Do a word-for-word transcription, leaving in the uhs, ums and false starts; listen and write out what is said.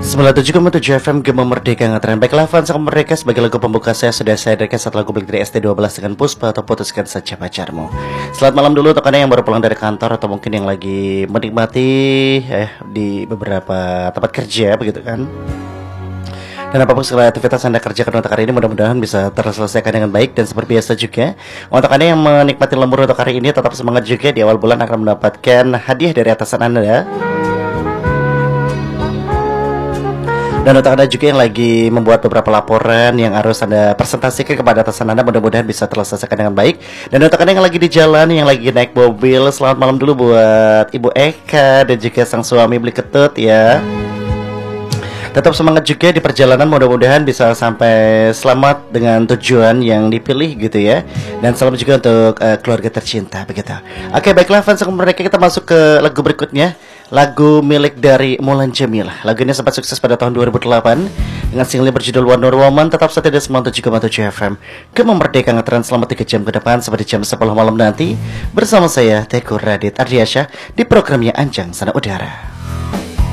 sembilan puluh tujuh koma tujuh F M Gema Merdeka Ngetren. Baiklah fans sama mereka, sebagai lagu pembuka saya sudah saya hadirkan satu lagu Black dari S T dua belas dengan Puspa atau Putuskan Saja Pacarmu. Selamat malam dulu untuk Anda yang baru pulang dari kantor atau mungkin yang lagi menikmati eh di beberapa tempat kerja begitu kan. Dan apapun segala aktivitas Anda kerjakan untuk hari ini mudah-mudahan bisa terselesaikan dengan baik. Dan seperti biasa juga, untuk Anda yang menikmati lembur untuk hari ini tetap semangat juga, di awal bulan akan mendapatkan hadiah dari atasan Anda ya. Dan untuk Anda juga yang lagi membuat beberapa laporan yang harus Anda presentasikan kepada atasan Anda, mudah-mudahan bisa terselesaikan dengan baik. Dan untuk Anda yang lagi di jalan, yang lagi naik mobil, selamat malam dulu buat Ibu Eka dan juga sang suami Beli Ketut ya. Tetap semangat juga di perjalanan, mudah-mudahan bisa sampai selamat dengan tujuan yang dipilih gitu ya. Dan salam juga untuk uh, keluarga tercinta begitu. Oke, baiklah fans mereka, kita masuk ke lagu berikutnya. Lagu milik dari Mulan Jamila. Lagu ini sempat sukses pada tahun dua ribu delapan dengan single berjudul Wonder Woman. Tetap setia di sembilan puluh tujuh koma tujuh F M Gema Merdeka Ngetren selama tiga jam ke depan, seperti jam sepuluh malam nanti bersama saya Teguh Radit Ardiasyah di programnya Anjang Sana Udara.